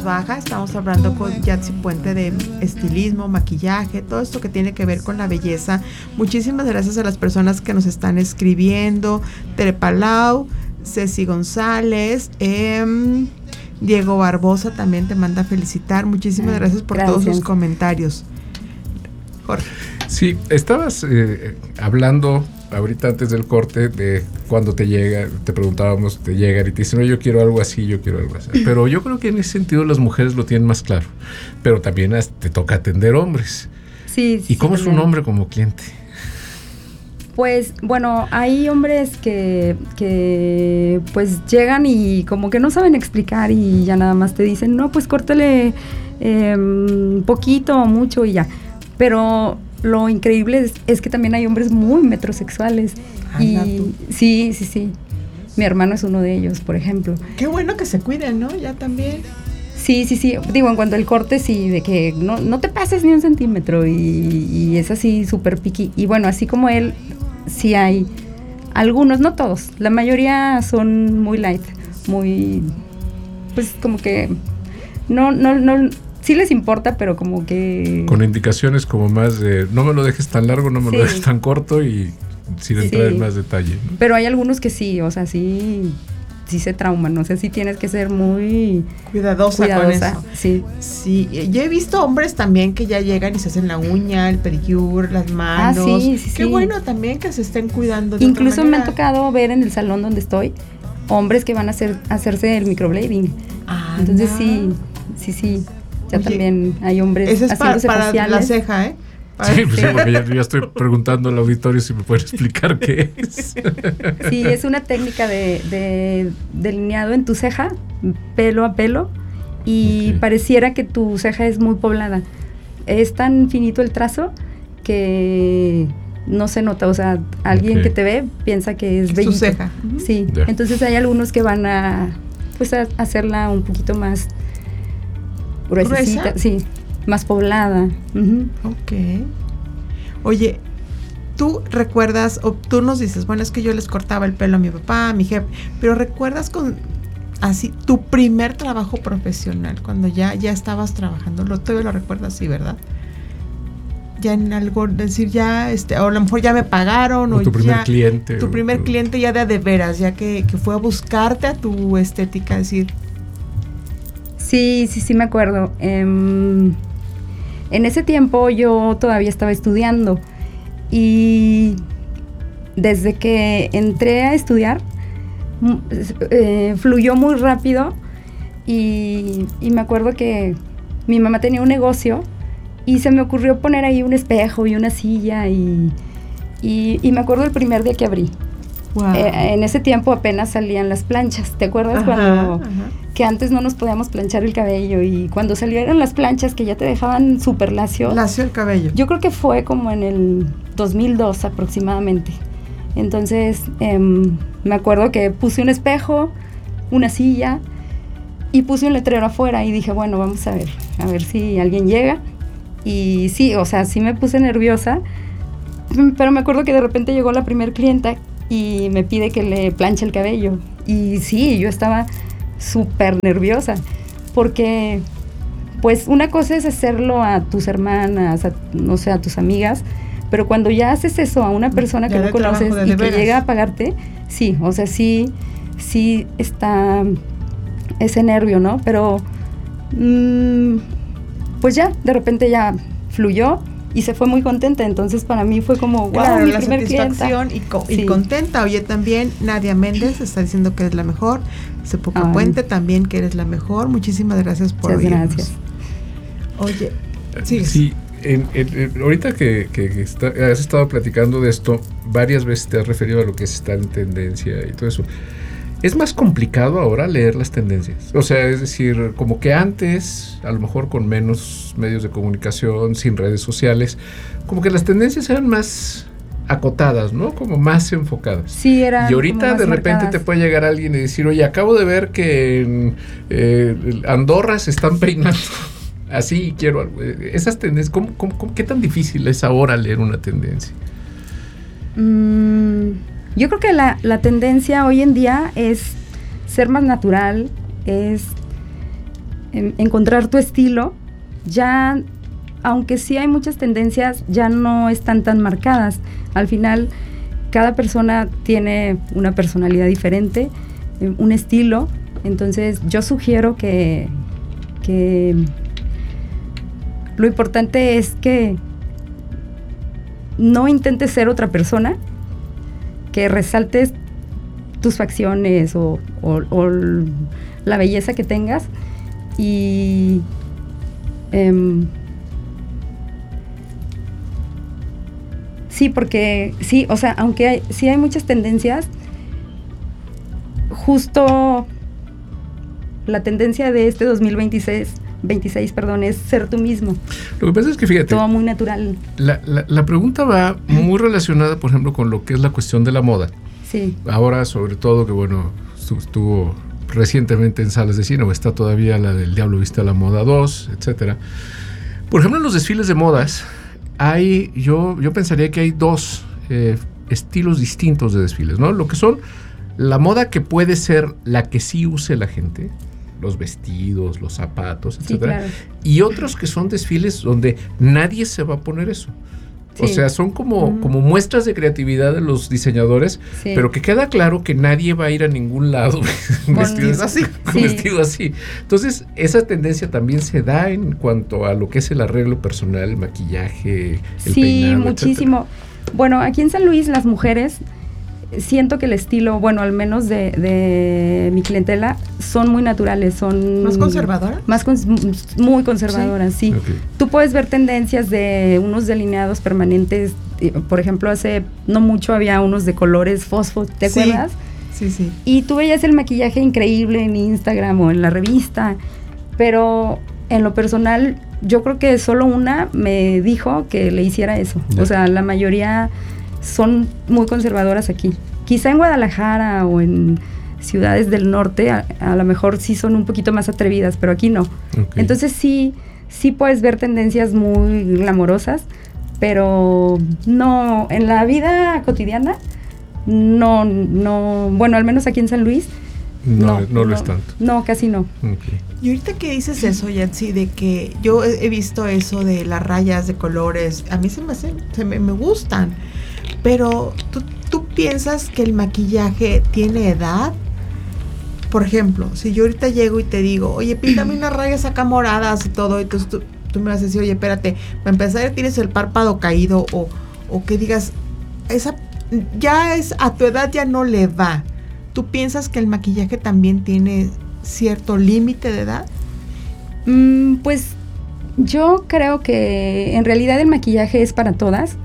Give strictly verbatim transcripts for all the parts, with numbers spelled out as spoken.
baja. Estamos hablando con Yatsi Puente de estilismo, maquillaje, todo esto que tiene que ver con la belleza. Muchísimas gracias a las personas que nos están escribiendo. Tere Palau, Ceci González, eh, Diego Barbosa también te manda a felicitar. Muchísimas Ay, gracias por gracias. todos sus comentarios. Jorge. Sí, estabas eh, hablando ahorita antes del corte de cuando te llega, te preguntábamos, te llegan y te dicen, no, yo quiero algo así, yo quiero algo así. Pero yo creo que en ese sentido las mujeres lo tienen más claro. Pero también te toca atender hombres. Sí, ¿Y sí, cómo es un hombre como cliente? Pues, bueno, hay hombres que, que pues llegan y como que no saben explicar y ya nada más te dicen, no, pues córtale eh, poquito o mucho y ya. Pero lo increíble es, es que también hay hombres muy metrosexuales. Anda y tú. sí, sí, sí. Mi hermano es uno de ellos, por ejemplo. Qué bueno que se cuiden, ¿no? Ya también. Sí, sí, sí. Digo, en cuanto al corte, sí, de que no, no te pases ni un centímetro y, y es así súper piqui. Y bueno, así como él, sí hay algunos, no todos. La mayoría son muy light, muy, pues como que no, no, no, sí les importa, pero como que... Con indicaciones como más de, no me lo dejes tan largo, no me sí. lo dejes tan corto y sin entrar sí. en más detalle, ¿no? Pero hay algunos que sí, o sea, sí... sí se trauman, o sea, sí tienes que ser muy cuidadosa, cuidadosa con eso. Sí. Sí, yo he visto hombres también que ya llegan y se hacen la uña, el pedicure, las manos. Ah, sí, sí, Qué sí. bueno también que se estén cuidando de Incluso otra me han manera. tocado ver en el salón donde estoy hombres que van a hacer hacerse el microblading. Ah, entonces no. sí, sí, sí. Ya Oye, también hay hombres ese es haciéndose para, para faciales. la ceja, ¿eh? Para Sí, pues sí, porque ya, ya estoy preguntando al auditorio si me pueden explicar qué es. Sí, es una técnica de, de delineado en tu ceja, pelo a pelo, y Okay. pareciera que tu ceja es muy poblada. Es tan finito el trazo que no se nota, o sea, alguien Okay. que te ve piensa que es su bellito. ceja. Sí, Ya. entonces hay algunos que van a, pues, a hacerla un poquito más gruesecita, ¿Gruesa? sí, más poblada. Uh-huh. Ok. Oye, tú recuerdas, o tú nos dices, bueno, es que yo les cortaba el pelo a mi papá, a mi jefe, pero recuerdas con así tu primer trabajo profesional, cuando ya, ya estabas trabajando, lo, todavía lo recuerdas así, ¿verdad? Ya en algo, decir ya, este, o a lo mejor ya me pagaron, O o tu primer ya, cliente. tu o primer tu- cliente ya de a de veras, ya que, que fue a buscarte a tu estética, decir, Sí, sí, sí me acuerdo. Um, en ese tiempo yo todavía estaba estudiando y desde que entré a estudiar m- eh, fluyó muy rápido y, y me acuerdo que mi mamá tenía un negocio y se me ocurrió poner ahí un espejo y una silla y, y, y me acuerdo el primer día que abrí. wow. Eh, en ese tiempo apenas salían las planchas, ¿te acuerdas? Ajá, cuando ajá. que antes no nos podíamos planchar el cabello y cuando salieron las planchas que ya te dejaban súper lacio? Lacio el cabello. Yo creo que fue como en el dos mil dos aproximadamente. Entonces eh, me acuerdo que puse un espejo, una silla y puse un letrero afuera y dije, bueno, vamos a ver, a ver si alguien llega. Y sí, o sea, sí me puse nerviosa, pero me acuerdo que de repente llegó la primer clienta y me pide que le planche el cabello. Y sí, yo estaba súper nerviosa, porque pues una cosa es hacerlo a tus hermanas, a, no sé, a tus amigas, pero cuando ya haces eso a una persona Ya que de no conoces trabajo de y de que veras. llega a pagarte, sí, o sea, sí, sí está ese nervio, ¿no? Pero mmm, pues ya, de repente ya fluyó y se fue muy contenta, entonces para mí fue como, wow, Claro, mi la primer satisfacción clienta. y, co- y Sí. contenta. Oye, también Nadia Méndez está diciendo que eres la mejor. Sepoca Ay. Puente también que eres la mejor. Muchísimas gracias por Muchas oírnos. gracias. Oye, sigues. Sí, en, en, en- ahorita que, que, que está- has estado platicando de esto, varias veces te has referido a lo que es estar en tendencia y todo eso. ¿Es más complicado ahora leer las tendencias? O sea, es decir, como que antes, a lo mejor con menos medios de comunicación, sin redes sociales, como que las tendencias eran más acotadas, ¿no? Como más enfocadas. Sí, era Y ahorita de repente marcadas. te puede llegar alguien y decir, oye, acabo de ver que en eh, Andorra se están peinando así y quiero algo. Esas tendencias, ¿cómo, cómo, cómo, ¿qué tan difícil es ahora leer una tendencia? Mm, yo creo que la, la tendencia hoy en día es ser más natural, es eh, encontrar tu estilo. Ya, aunque sí hay muchas tendencias, ya no están tan marcadas. Al final, cada persona tiene una personalidad diferente, eh, un estilo. Entonces, yo sugiero que, que lo importante es que no intentes ser otra persona, que resaltes tus facciones o, o, o la belleza que tengas y eh, sí, porque sí, o sea, aunque hay, sí hay muchas tendencias, justo la tendencia de este dos mil veintiséis, veintiséis, perdón, es ser tú mismo. Lo que pasa es que, fíjate, todo muy natural. La, la, la pregunta va muy relacionada, por ejemplo, con lo que es la cuestión de la moda. Sí. Ahora, sobre todo, que bueno, estuvo recientemente en salas de cine, o está todavía la del Diablo Viste a la Moda dos, etcétera. Por ejemplo, en los desfiles de modas, hay, yo, yo pensaría que hay dos eh, estilos distintos de desfiles, ¿no? Lo que son la moda que puede ser la que sí use la gente, los vestidos, los zapatos, etcétera. Sí, claro. Y otros que son desfiles donde nadie se va a poner eso. Sí. O sea, son como, mm. como muestras de creatividad de los diseñadores, sí. pero que queda claro que nadie va a ir a ningún lado vestido así, sí. vestido así. Entonces, esa tendencia también se da en cuanto a lo que es el arreglo personal, el maquillaje, el sí, peinado, Sí, muchísimo. Etcétera. Bueno, aquí en San Luis, las mujeres, siento que el estilo, bueno, al menos de, de mi clientela, son muy naturales, son... ¿Más conservadoras? Más con, muy conservadoras, sí. sí. Okay. Tú puedes ver tendencias de unos delineados permanentes, por ejemplo, hace no mucho había unos de colores fosfo, ¿te sí. acuerdas? Sí, sí. Y tú veías el maquillaje increíble en Instagram o en la revista, pero en lo personal, yo creo que solo una me dijo que le hiciera eso. Yeah. O sea, la mayoría son muy conservadoras aquí. Quizá en Guadalajara o en ciudades del norte a, a lo mejor sí son un poquito más atrevidas, pero aquí no. Okay. Entonces sí, sí puedes ver tendencias muy glamorosas, pero no, en la vida cotidiana, no, no, bueno, al menos aquí en San Luis, no, no, no, no lo es tanto. No, casi no. Okay. Y ahorita que dices eso, Yatsi, de que yo he, he visto eso de las rayas de colores, a mí se me hacen, se me, me gustan. Pero, ¿tú, ¿tú piensas que el maquillaje tiene edad? Por ejemplo, si yo ahorita llego y te digo, oye, píntame unas rayas acá moradas y todo, entonces tú, tú me vas a decir, oye, espérate, para empezar tienes el párpado caído, o, o que digas, esa ya es, a tu edad ya no le va. ¿Tú piensas que el maquillaje también tiene cierto límite de edad? Mm, pues, yo creo que en realidad el maquillaje es para todas.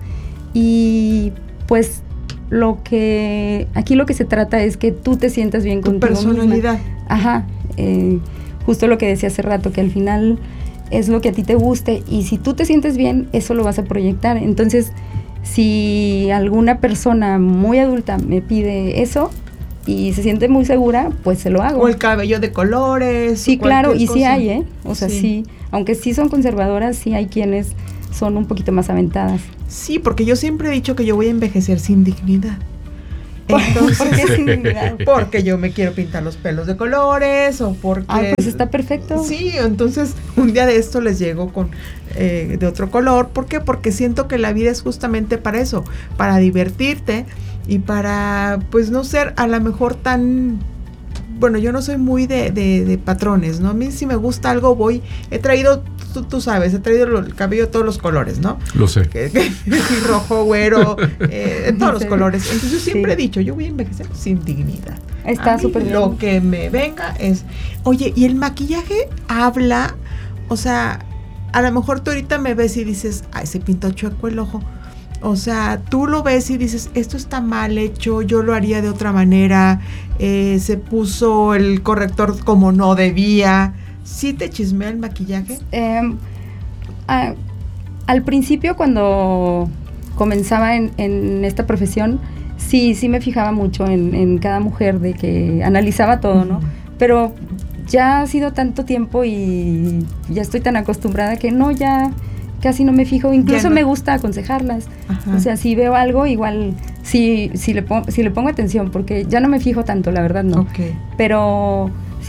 Y pues lo que aquí lo que se trata es que tú te sientas bien tu contigo personalidad. Misma. Ajá, eh, justo lo que decía hace rato, que al final es lo que a ti te guste y si tú te sientes bien, eso lo vas a proyectar. Entonces, si alguna persona muy adulta me pide eso y se siente muy segura, pues se lo hago. O el cabello de colores. Sí, claro, y cosa. sí hay, ¿eh? O sea, sí. sí, aunque sí son conservadoras, sí hay quienes son un poquito más aventadas. Sí, porque yo siempre he dicho que yo voy a envejecer sin dignidad. Entonces, ¿por qué sin dignidad? Porque yo me quiero pintar los pelos de colores o porque... Ah, pues está perfecto. Sí, entonces un día de esto les llego con eh, de otro color. ¿Por qué? Porque siento que la vida es justamente para eso, para divertirte y para, pues, no ser a lo mejor tan... Bueno, yo no soy muy de, de, de patrones, ¿no? A mí si me gusta algo voy... He traído, tú, tú sabes, he traído lo, el cabello de todos los colores, ¿no? Lo sé. Que, que, rojo, güero, eh, de todos los colores. Entonces yo siempre sí. he dicho, yo voy a envejecer sin dignidad. Está súper bien. Lo que me venga es... Oye, ¿y el maquillaje habla? O sea, a lo mejor tú ahorita me ves y dices, ay, se pintó chueco el ojo. O sea, tú lo ves y dices, esto está mal hecho, yo lo haría de otra manera, eh, se puso el corrector como no debía. ¿Sí te chismea el maquillaje? Eh, a, al principio, cuando comenzaba en, en esta profesión, sí, sí me fijaba mucho en, en cada mujer, de que analizaba todo, ¿no? Uh-huh. Pero ya ha sido tanto tiempo y ya estoy tan acostumbrada que no, ya... casi no me fijo, incluso no. Me gusta aconsejarlas. Ajá. O sea, si veo algo, igual, si, si, le pongo, si le pongo atención, porque ya no me fijo tanto, la verdad no. Okay. Pero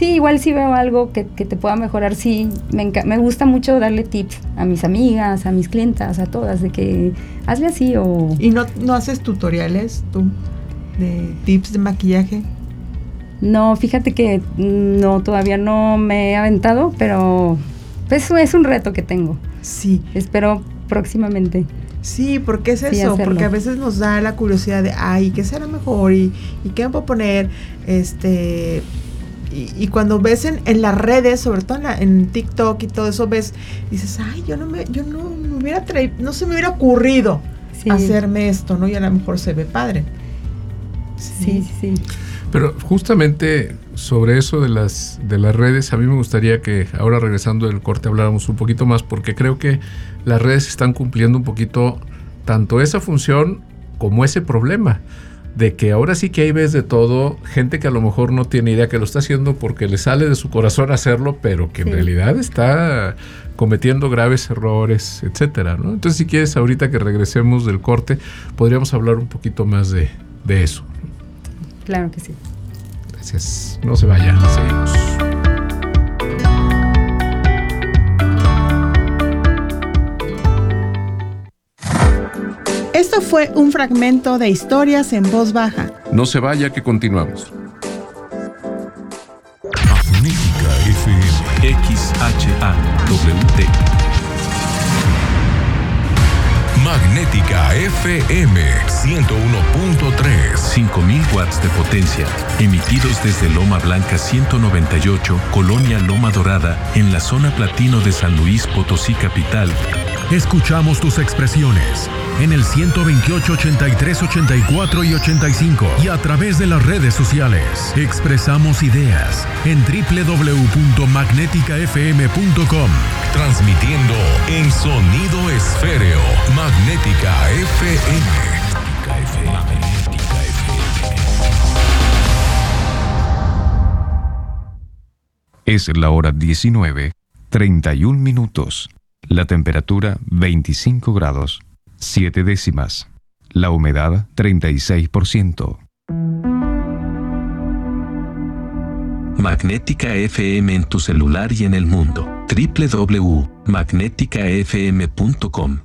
Sí, igual si veo algo que, que te pueda mejorar, sí, me, enca- me gusta mucho darle tips a mis amigas, a mis clientas, a todas, de que hazle así o... ¿Y no, no haces tutoriales tú de tips de maquillaje? No, fíjate que no, todavía no me he aventado, pero pues, es un reto que tengo. Sí. Espero próximamente. Sí, porque es Sí, eso, hacerlo. porque a veces nos da la curiosidad de, ay, ¿qué será mejor? ¿Y, y qué me puedo poner? Este... Y, y cuando ves en, en las redes, sobre todo en, la, en TikTok y todo eso, ves, dices, ay, yo no me, yo no me hubiera traído, no se me hubiera ocurrido Sí. hacerme esto, ¿no? Y a lo mejor se ve padre. Sí, sí, sí. Pero justamente sobre eso de las, de las redes, a mí me gustaría que ahora regresando del corte habláramos un poquito más, porque creo que las redes están cumpliendo un poquito tanto esa función como ese problema. De que ahora sí que ahí ves de todo, gente que a lo mejor no tiene idea que lo está haciendo porque le sale de su corazón hacerlo, pero que Sí. en realidad está cometiendo graves errores, etcétera, ¿no? Entonces, si quieres, ahorita que regresemos del corte, podríamos hablar un poquito más de, de eso. Claro que sí. Gracias. No se vayan, seguimos. Esto fue un fragmento de Historias en Voz Baja. No se vaya, que continuamos. Magnética F M. X H A W T. Magnética F M ciento uno punto tres. cinco mil watts de potencia, emitidos desde Loma Blanca ciento noventa y ocho, Colonia Loma Dorada, en la zona platino de San Luis Potosí capital. Escuchamos tus expresiones en el ciento veintiocho, ochenta y tres, ochenta y cuatro y ochenta y cinco y a través de las redes sociales. Expresamos ideas en doble u doble u doble u punto magnética f m punto com. Transmitiendo en sonido esféreo. Magnética F M. Magnética F M. Es la hora diecinueve, treinta y un minutos. La temperatura veinticinco grados, siete décimas. La humedad treinta y seis por ciento. Magnética F M en tu celular y en el mundo. doble u doble u doble u punto magnética f m punto com.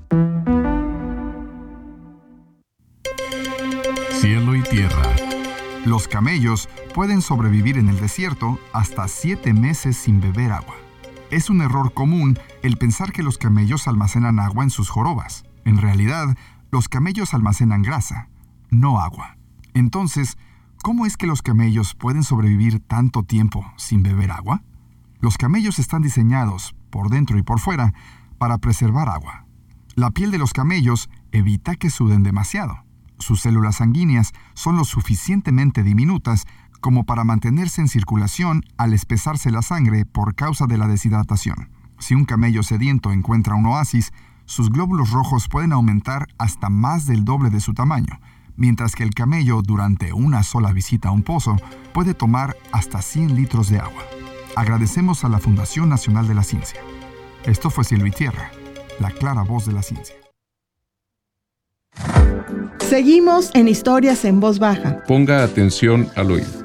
Cielo y tierra. Los camellos pueden sobrevivir en el desierto hasta siete meses sin beber agua. Es un error común el pensar que los camellos almacenan agua en sus jorobas. En realidad, los camellos almacenan grasa, no agua. Entonces, ¿cómo es que los camellos pueden sobrevivir tanto tiempo sin beber agua? Los camellos están diseñados, por dentro y por fuera, para preservar agua. La piel de los camellos evita que suden demasiado. Sus células sanguíneas son lo suficientemente diminutas como para mantenerse en circulación al espesarse la sangre por causa de la deshidratación. Si un camello sediento encuentra un oasis, sus glóbulos rojos pueden aumentar hasta más del doble de su tamaño, mientras que el camello, durante una sola visita a un pozo, puede tomar hasta cien litros de agua. Agradecemos a la Fundación Nacional de la Ciencia. Esto fue Cielo y Tierra, la clara voz de la ciencia. Seguimos en Historias en Voz Baja. Ponga atención al oído.